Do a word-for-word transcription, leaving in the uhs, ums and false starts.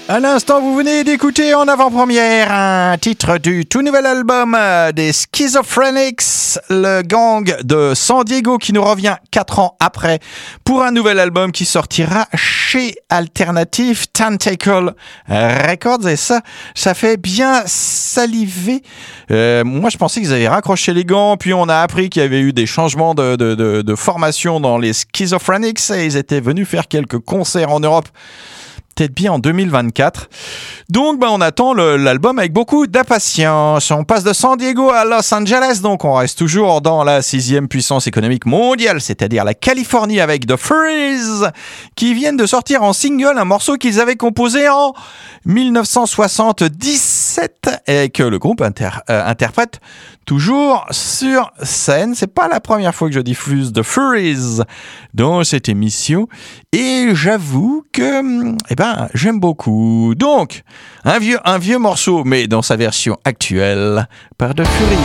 À l'instant, vous venez d'écouter en avant-première un titre du tout nouvel album des Schizophrenics, le gang de San Diego qui nous revient quatre ans après pour un nouvel album qui sortira chez Alternative Tentacle Records. Et ça, ça fait bien saliver. Euh, moi, je pensais qu'ils avaient raccroché les gants, puis on a appris qu'il y avait eu des changements de, de, de, de formation dans les Schizophrenics et ils étaient venus faire quelques concerts en Europe. Peut-être bien en deux mille vingt-quatre. Donc, ben, on attend le, l'album avec beaucoup d'impatience. On passe de San Diego à Los Angeles, donc on reste toujours dans la sixième puissance économique mondiale, c'est-à-dire la Californie avec The Freeze, qui viennent de sortir en single un morceau qu'ils avaient composé en dix-neuf cent soixante-dix-sept et que le groupe inter- euh, interprète toujours sur scène. C'est pas la première fois que je diffuse The Freeze dans cette émission et j'avoue que, eh ben, j'aime beaucoup. Donc, un vieux, un vieux morceau, mais dans sa version actuelle par The Furies.